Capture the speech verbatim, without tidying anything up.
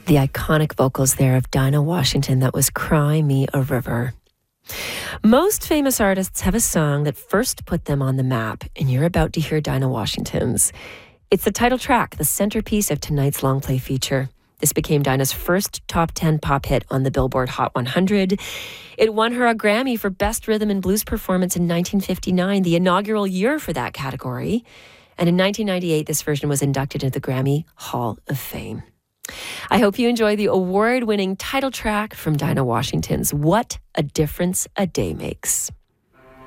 The iconic vocals there of Dinah Washington. That was Cry Me a River. Most famous artists have a song that first put them on the map, and you're about to hear Dinah Washington's. It's the title track, the centerpiece of tonight's long play feature. This became Dinah's first top ten pop hit on the Billboard Hot one hundred. It won her a Grammy for Best Rhythm and Blues Performance in nineteen fifty-nine, the inaugural year for that category. And in nineteen ninety-eight, this version was inducted into the Grammy Hall of Fame. I hope you enjoy the award-winning title track from Dinah Washington's What a Difference a Day Makes.